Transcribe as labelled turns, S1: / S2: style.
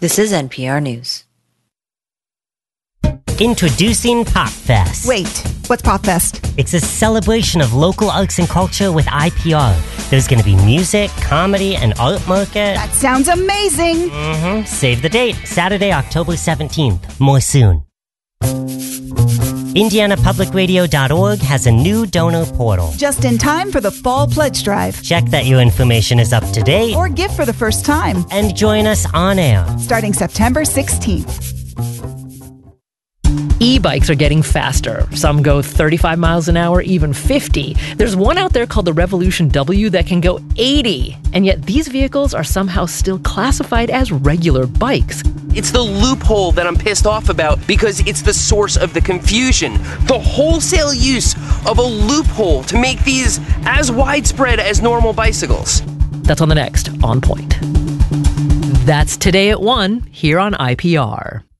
S1: This is NPR News.
S2: Introducing PopFest.
S3: Wait, what's PopFest?
S2: It's a celebration of local arts and culture with IPR. There's going to be music, comedy, and art market.
S3: That sounds amazing!
S2: Save the date, Saturday, October 17th. More soon. IndianaPublicRadio.org has a new donor portal.
S3: Just in time for the Fall Pledge Drive.
S2: Check that your information is up to date.
S3: Or give for the first time.
S2: And join us on air.
S3: Starting September 16th.
S4: E-bikes are getting faster. Some go 35 miles an hour, even 50. There's one out there called the Revolution W that can go 80. And yet these vehicles are somehow still classified as regular bikes.
S5: It's the loophole that I'm pissed off about because it's the source of the confusion. The wholesale use of a loophole to make these as widespread as normal bicycles.
S4: That's on the next On Point. That's Today at 1 here on IPR.